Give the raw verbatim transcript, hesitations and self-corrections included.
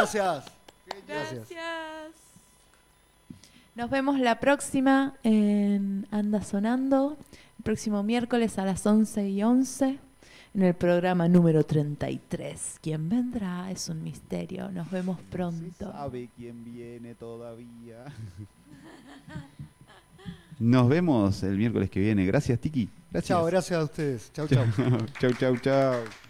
Gracias. Gracias. Nos vemos la próxima en Anda Sonando, el próximo miércoles a las once y once, en el programa número treinta y tres. ¿Quién vendrá? Es un misterio. Nos vemos pronto. Se sabe quién viene todavía. Nos vemos el miércoles que viene. Gracias, Tiki. Gracias. Chao, gracias a ustedes. Chau, chau. Chau, chau, chau.